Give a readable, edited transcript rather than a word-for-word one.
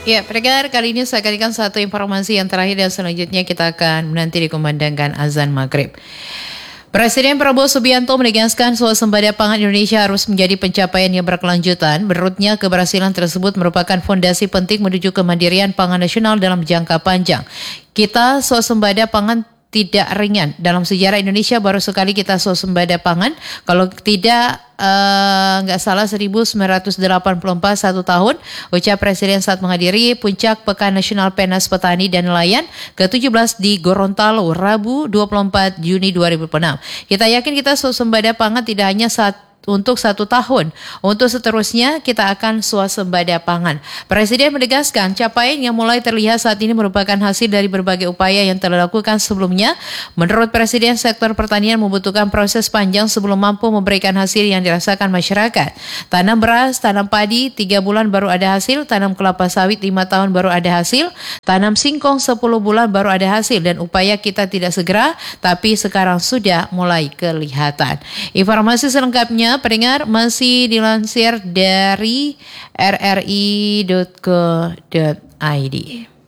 Ya, pendengar, kali ini saya akan satu informasi yang terakhir dan selanjutnya kita akan menanti dikumandangkan azan maghrib. Presiden Prabowo Subianto menegaskan swasembada pangan Indonesia harus menjadi pencapaian yang berkelanjutan. Menurutnya, keberhasilan tersebut merupakan fondasi penting menuju kemandirian pangan nasional dalam jangka panjang. Kita swasembada pangan tidak ringan. Dalam sejarah Indonesia baru sekali kita swasembada pangan. Kalau tidak nggak salah 1984 1 tahun, ucap Presiden saat menghadiri puncak Pekan Nasional Penas Petani dan Nelayan ke-17 di Gorontalo, Rabu 24 Juni 2006. Kita yakin kita swasembada pangan tidak hanya untuk 1 tahun. Untuk seterusnya kita akan swasembada pangan. Presiden menegaskan capaian yang mulai terlihat saat ini merupakan hasil dari berbagai upaya yang telah dilakukan sebelumnya. Menurut Presiden, sektor pertanian membutuhkan proses panjang sebelum mampu memberikan hasil yang dirasakan masyarakat. Tanam beras, tanam padi 3 bulan baru ada hasil, tanam kelapa sawit 5 tahun baru ada hasil, tanam singkong 10 bulan baru ada hasil, dan upaya kita tidak segera, tapi sekarang sudah mulai kelihatan. Informasi selengkapnya pendengar masih dilansir dari rri.co.id.